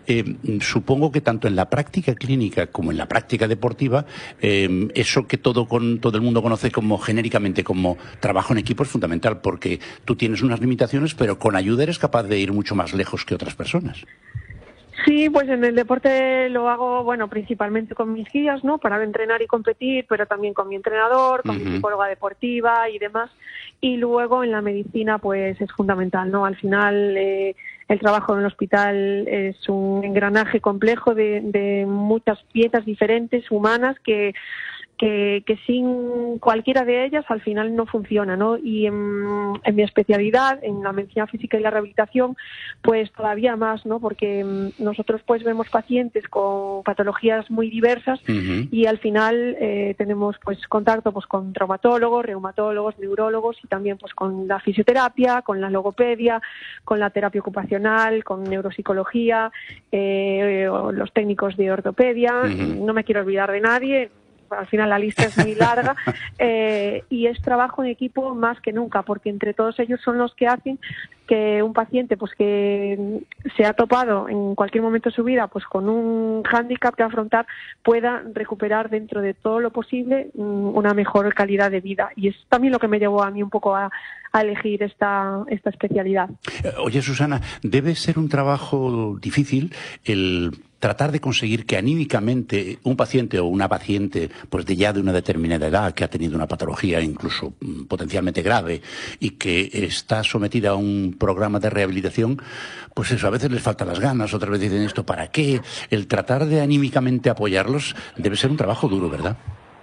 Supongo que tanto en la práctica clínica como en la práctica deportiva, eso que todo el mundo conoce como genéricamente como trabajo en equipo es fundamental, porque tú tienes unas limitaciones, pero con ayuda eres capaz de ir mucho más lejos que otras personas. Sí, pues en el deporte lo hago, bueno, principalmente con mis guías, ¿no? Para entrenar y competir, pero también con mi entrenador, con mi psicóloga deportiva y demás. Y luego en la medicina, pues es fundamental, ¿no? Al final, el trabajo en el hospital es un engranaje complejo de muchas piezas diferentes, humanas, que sin cualquiera de ellas al final no funciona, ¿no? Y en mi especialidad, en la medicina física y la rehabilitación, pues todavía más, ¿no? Porque nosotros pues vemos pacientes con patologías muy diversas y al final tenemos pues contacto pues con traumatólogos, reumatólogos, neurólogos y también pues con la fisioterapia, con la logopedia, con la terapia ocupacional, con neuropsicología, los técnicos de ortopedia. No me quiero olvidar de nadie. Al final la lista es muy larga y es trabajo en equipo más que nunca, porque entre todos ellos son los que hacen que un paciente pues que se ha topado en cualquier momento de su vida pues con un hándicap que afrontar pueda recuperar dentro de todo lo posible una mejor calidad de vida. Y es también lo que me llevó a mí un poco a elegir esta especialidad. Oye, Susana, debe ser un trabajo difícil el tratar de conseguir que anímicamente un paciente o una paciente pues de una determinada edad, que ha tenido una patología incluso potencialmente grave y que está sometida a un programa de rehabilitación, pues eso, a veces les faltan las ganas, otras veces dicen esto, ¿para qué? El tratar de anímicamente apoyarlos debe ser un trabajo duro, ¿verdad?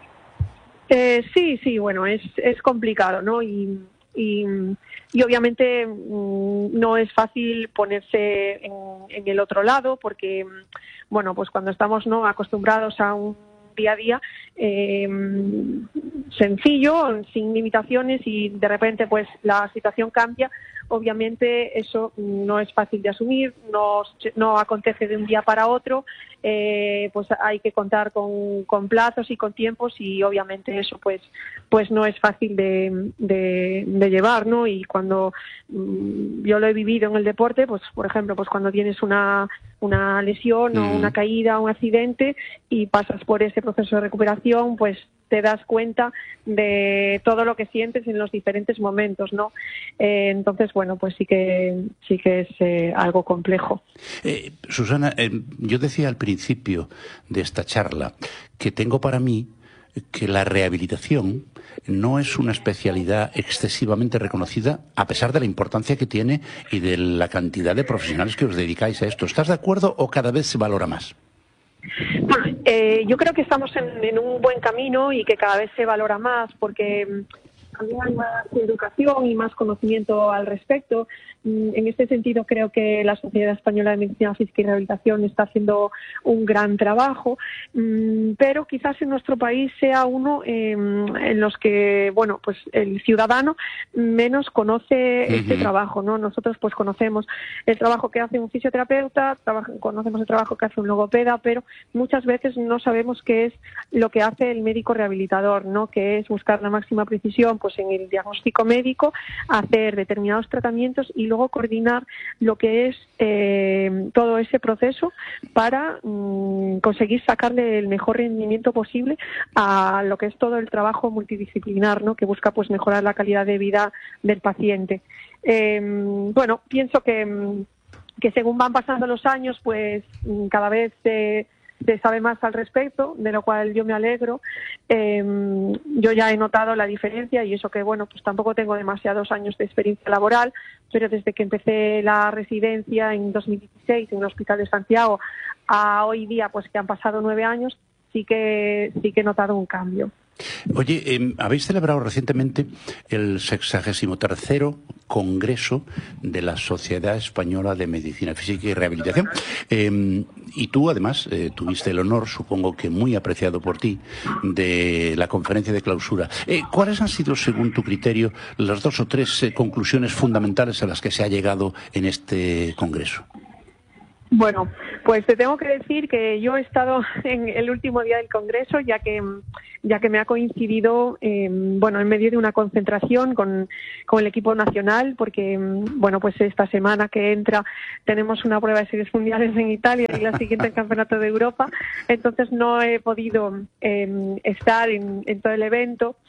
Sí, bueno, es complicado, ¿no? Y obviamente no es fácil ponerse en el otro lado porque, bueno, pues cuando estamos no acostumbrados a un día a día sencillo, sin limitaciones y de repente pues la situación cambia, obviamente eso no es fácil de asumir, no acontece de un día para otro, pues hay que contar con plazos y con tiempos y obviamente eso pues no es fácil de llevar, ¿no? Y cuando yo lo he vivido en el deporte, pues por ejemplo, pues cuando tienes una lesión o una caída, un accidente y pasas por ese proceso de recuperación, pues te das cuenta de todo lo que sientes en los diferentes momentos, ¿no? Entonces, bueno, pues sí que es algo complejo. Susana, yo decía al principio de esta charla que tengo para mí que la rehabilitación no es una especialidad excesivamente reconocida a pesar de la importancia que tiene y de la cantidad de profesionales que os dedicáis a esto. ¿Estás de acuerdo o cada vez se valora más? Bueno, yo creo que estamos en un buen camino y que cada vez se valora más porque también hay más educación y más conocimiento al respecto. En este sentido, creo que la Sociedad Española de Medicina Física y Rehabilitación está haciendo un gran trabajo, pero quizás en nuestro país sea uno en los que, bueno, pues el ciudadano menos conoce este trabajo, ¿no? Nosotros pues conocemos el trabajo que hace un fisioterapeuta, conocemos el trabajo que hace un logopeda, pero muchas veces no sabemos qué es lo que hace el médico rehabilitador, ¿no? Que es buscar la máxima precisión pues en el diagnóstico médico, hacer determinados tratamientos y luego coordinar lo que es todo ese proceso para conseguir sacarle el mejor rendimiento posible a lo que es todo el trabajo multidisciplinar, ¿no? Que busca pues mejorar la calidad de vida del paciente. Bueno, pienso que según van pasando los años, pues cada vez se sabe más al respecto, de lo cual yo me alegro. Yo ya he notado la diferencia y eso que, bueno, pues tampoco tengo demasiados años de experiencia laboral, pero desde que empecé la residencia en 2016 en el Hospital de Santiago a hoy día, pues que han pasado 9 años, sí que he notado un cambio. Oye, habéis celebrado recientemente el 63º Congreso de la Sociedad Española de Medicina Física y Rehabilitación. Y tú, además, tuviste el honor, supongo que muy apreciado por ti, de la conferencia de clausura. ¿Cuáles han sido, según tu criterio, las 2 o 3 conclusiones fundamentales a las que se ha llegado en este Congreso? Bueno, Pues te tengo que decir que yo he estado en el último día del Congreso, ya que me ha coincidido, bueno, en medio de una concentración con el equipo nacional, porque, bueno, pues esta semana que entra tenemos una prueba de series mundiales en Italia y la siguiente en Campeonato de Europa, entonces no he podido estar en todo el evento.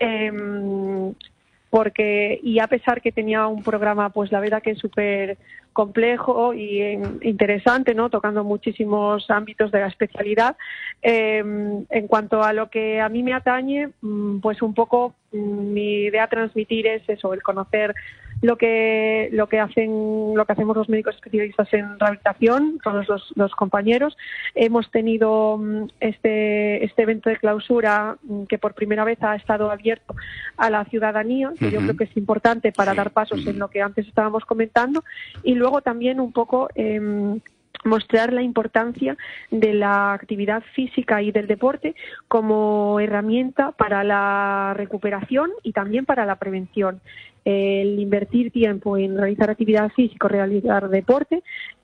Y a pesar que tenía un programa, pues la verdad que es súper complejo y interesante, ¿no? Tocando muchísimos ámbitos de la especialidad. En cuanto a lo que a mí me atañe, pues un poco mi idea a transmitir es eso, el conocer lo que hacemos los médicos especialistas en rehabilitación, todos los compañeros. Hemos tenido este evento de clausura que por primera vez ha estado abierto a la ciudadanía, que yo creo que es importante para dar pasos en lo que antes estábamos comentando, y luego también un poco mostrar la importancia de la actividad física y del deporte como herramienta para la recuperación y también para la prevención. El invertir tiempo en realizar actividad física o realizar deporte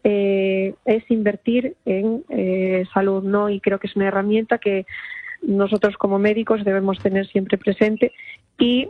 es invertir en salud, ¿no? Y creo que es una herramienta que nosotros como médicos debemos tener siempre presente. Y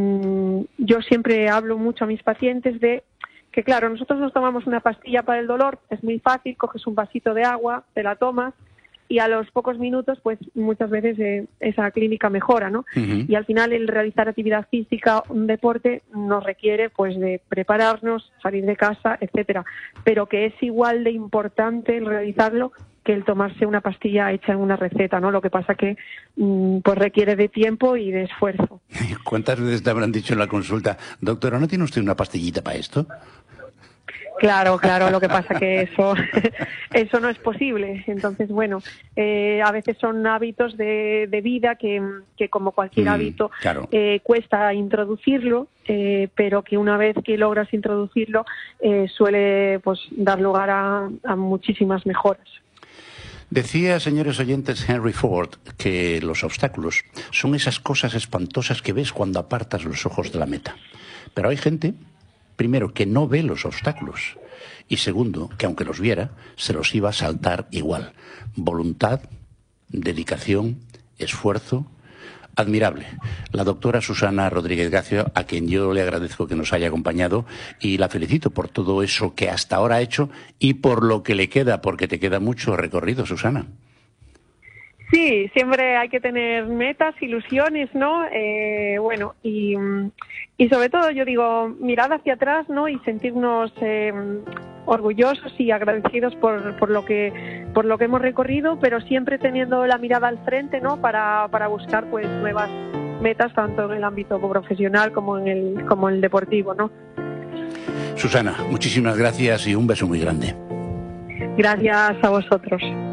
yo siempre hablo mucho a mis pacientes de que, claro, nosotros nos tomamos una pastilla para el dolor, es muy fácil, coges un vasito de agua, te la tomas y a los pocos minutos, pues muchas veces esa clínica mejora, ¿no? Y al final el realizar actividad física, un deporte, nos requiere pues de prepararnos, salir de casa, etcétera, pero que es igual de importante el realizarlo que el tomarse una pastilla hecha en una receta, ¿no? Lo que pasa que pues requiere de tiempo y de esfuerzo. ¿Cuántas veces te habrán dicho en la consulta, doctora, ¿no tiene usted una pastillita para esto? Claro, lo que pasa que eso no es posible. Entonces, bueno, a veces son hábitos de vida que como cualquier hábito, claro, cuesta introducirlo, pero que una vez que logras introducirlo suele pues dar lugar a muchísimas mejoras. Decía, señores oyentes, Henry Ford, que los obstáculos son esas cosas espantosas que ves cuando apartas los ojos de la meta. Pero hay gente, primero, que no ve los obstáculos y segundo, que aunque los viera, se los iba a saltar igual. Voluntad, dedicación, esfuerzo, admirable. La doctora Susana Rodríguez Gacio, a quien yo le agradezco que nos haya acompañado y la felicito por todo eso que hasta ahora ha hecho y por lo que le queda, porque te queda mucho recorrido, Susana. Sí, siempre hay que tener metas, ilusiones, ¿no? Bueno, y sobre todo yo digo, mirar hacia atrás, ¿no? Y sentirnos orgullosos y agradecidos por lo que hemos recorrido, pero siempre teniendo la mirada al frente, ¿no? Para buscar pues nuevas metas, tanto en el ámbito profesional como en el deportivo, ¿no? Susana, muchísimas gracias y un beso muy grande. Gracias a vosotros.